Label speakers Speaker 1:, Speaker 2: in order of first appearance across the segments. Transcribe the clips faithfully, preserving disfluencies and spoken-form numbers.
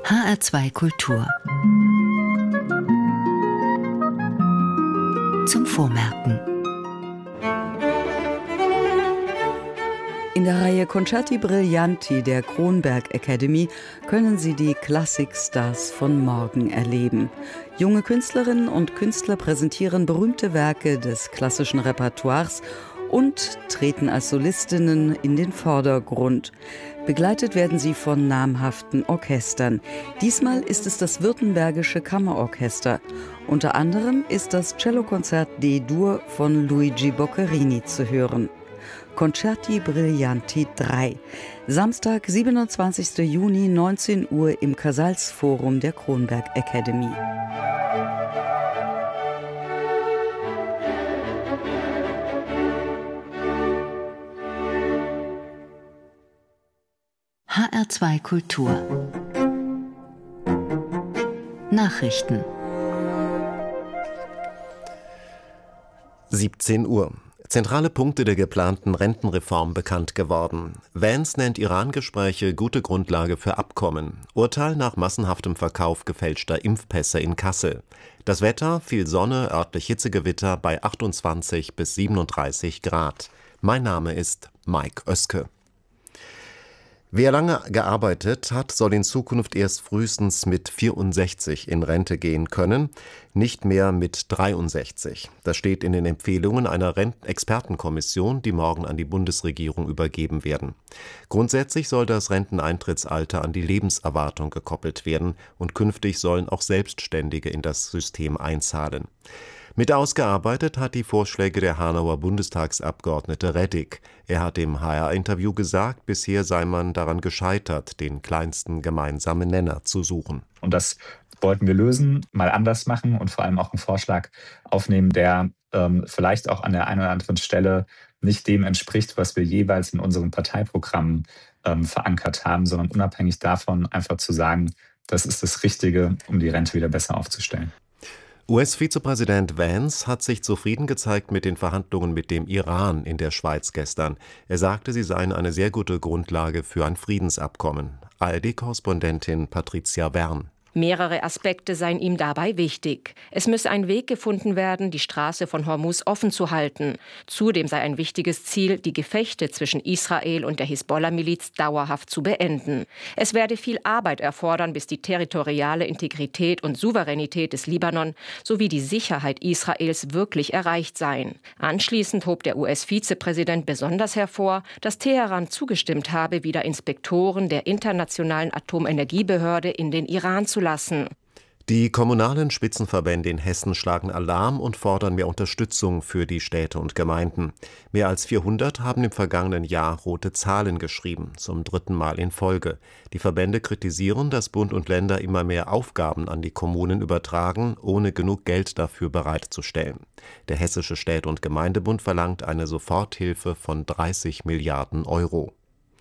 Speaker 1: H R zwei Kultur. Zum Vormerken.
Speaker 2: In der Reihe Concerti Brillanti der Kronberg Academy können Sie die Klassikstars von morgen erleben. Junge Künstlerinnen und Künstler präsentieren berühmte Werke des klassischen Repertoires und treten als Solistinnen in den Vordergrund. Begleitet werden sie von namhaften Orchestern. Diesmal ist es das Württembergische Kammerorchester. Unter anderem ist das Cellokonzert D-Dur von Luigi Boccherini zu hören. Concerti Brillanti drei. Samstag, siebenundzwanzigster Juni, neunzehn Uhr im Casals-Forum der Kronberg Academy.
Speaker 1: H R zwei Kultur. Nachrichten.
Speaker 3: siebzehn Uhr. Zentrale Punkte der geplanten Rentenreform bekannt geworden. Vance nennt Iran-Gespräche gute Grundlage für Abkommen. Urteil nach massenhaftem Verkauf gefälschter Impfpässe in Kassel. Das Wetter, viel Sonne, örtlich Hitzegewitter bei achtundzwanzig bis siebenunddreißig Grad. Mein Name ist Mike Oeske. Wer lange gearbeitet hat, soll in Zukunft erst frühestens mit vierundsechzig in Rente gehen können, nicht mehr mit dreiundsechzig. Das steht in den Empfehlungen einer Expertenkommission, die morgen an die Bundesregierung übergeben werden. Grundsätzlich soll das Renteneintrittsalter an die Lebenserwartung gekoppelt werden und künftig sollen auch Selbstständige in das System einzahlen. Mit ausgearbeitet hat die Vorschläge der Hanauer Bundestagsabgeordnete Reddig. Er hat im H R-Interview gesagt, bisher sei man daran gescheitert, den kleinsten gemeinsamen Nenner zu suchen.
Speaker 4: Und das wollten wir lösen, mal anders machen und vor allem auch einen Vorschlag aufnehmen, der ähm, vielleicht auch an der einen oder anderen Stelle nicht dem entspricht, was wir jeweils in unseren Parteiprogrammen ähm, verankert haben, sondern unabhängig davon einfach zu sagen, das ist das Richtige, um die Rente wieder besser aufzustellen.
Speaker 3: U S-Vizepräsident Vance hat sich zufrieden gezeigt mit den Verhandlungen mit dem Iran in der Schweiz gestern. Er sagte, sie seien eine sehr gute Grundlage für ein Friedensabkommen. A R D-Korrespondentin Patricia Wern.
Speaker 5: Mehrere Aspekte seien ihm dabei wichtig. Es müsse ein Weg gefunden werden, die Straße von Hormuz offen zu halten. Zudem sei ein wichtiges Ziel, die Gefechte zwischen Israel und der Hisbollah-Miliz dauerhaft zu beenden. Es werde viel Arbeit erfordern, bis die territoriale Integrität und Souveränität des Libanon sowie die Sicherheit Israels wirklich erreicht seien. Anschließend hob der U S-Vizepräsident besonders hervor, dass Teheran zugestimmt habe, wieder Inspektoren der Internationalen Atomenergiebehörde in den Iran zu lassen.
Speaker 3: Die kommunalen Spitzenverbände in Hessen schlagen Alarm und fordern mehr Unterstützung für die Städte und Gemeinden. Mehr als vierhundert haben im vergangenen Jahr rote Zahlen geschrieben, zum dritten Mal in Folge. Die Verbände kritisieren, dass Bund und Länder immer mehr Aufgaben an die Kommunen übertragen, ohne genug Geld dafür bereitzustellen. Der Hessische Städte- und Gemeindebund verlangt eine Soforthilfe von dreißig Milliarden Euro.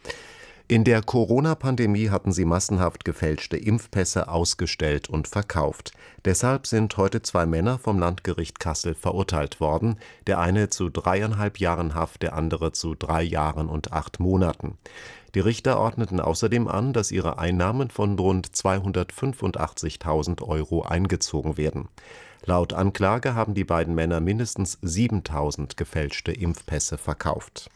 Speaker 3: In der Corona-Pandemie hatten sie massenhaft gefälschte Impfpässe ausgestellt und verkauft. Deshalb sind heute zwei Männer vom Landgericht Kassel verurteilt worden, der eine zu dreieinhalb Jahren Haft, der andere zu drei Jahren und acht Monaten. Die Richter ordneten außerdem an, dass ihre Einnahmen von rund zweihundertfünfundachtzigtausend Euro eingezogen werden. Laut Anklage haben die beiden Männer mindestens siebentausend gefälschte Impfpässe verkauft.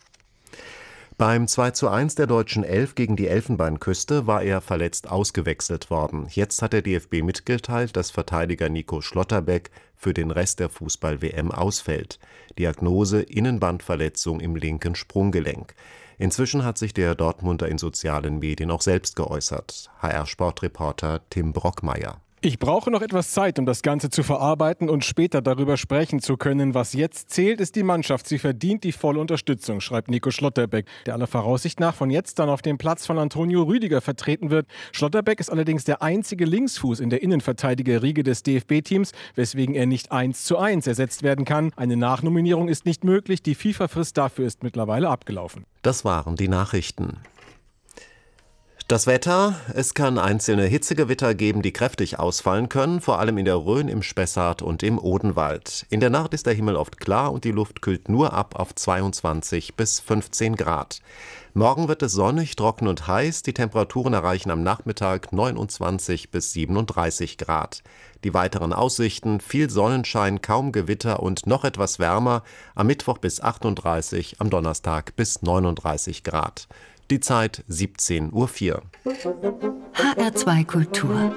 Speaker 3: Beim zwei zu eins der deutschen Elf gegen die Elfenbeinküste war er verletzt ausgewechselt worden. Jetzt hat der D F B mitgeteilt, dass Verteidiger Nico Schlotterbeck für den Rest der Fußball-W M ausfällt. Diagnose: Innenbandverletzung im linken Sprunggelenk. Inzwischen hat sich der Dortmunder in sozialen Medien auch selbst geäußert. H R-Sportreporter Tim Brockmeier.
Speaker 6: Ich brauche noch etwas Zeit, um das Ganze zu verarbeiten und später darüber sprechen zu können. Was jetzt zählt, ist die Mannschaft. Sie verdient die volle Unterstützung, schreibt Nico Schlotterbeck, der aller Voraussicht nach von jetzt dann auf dem Platz von Antonio Rüdiger vertreten wird. Schlotterbeck ist allerdings der einzige Linksfuß in der Innenverteidigerriege des D F B-Teams, weswegen er nicht eins zu eins ersetzt werden kann. Eine Nachnominierung ist nicht möglich. Die FIFA-Frist dafür ist mittlerweile abgelaufen.
Speaker 3: Das waren die Nachrichten. Das Wetter: Es kann einzelne Hitzegewitter geben, die kräftig ausfallen können, vor allem in der Rhön, im Spessart und im Odenwald. In der Nacht ist der Himmel oft klar und die Luft kühlt nur ab auf zweiundzwanzig bis fünfzehn Grad. Morgen wird es sonnig, trocken und heiß. Die Temperaturen erreichen am Nachmittag neunundzwanzig bis siebenunddreißig Grad. Die weiteren Aussichten: viel Sonnenschein, kaum Gewitter und noch etwas wärmer. Am Mittwoch bis achtunddreißig, am Donnerstag bis neununddreißig Grad. Die Zeit siebzehn Uhr vier.
Speaker 1: H R zwei Kultur.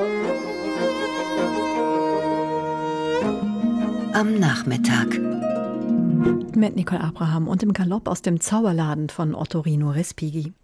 Speaker 1: Am Nachmittag.
Speaker 7: Mit Nicole Abraham und dem Galopp aus dem Zauberladen von Ottorino Respighi.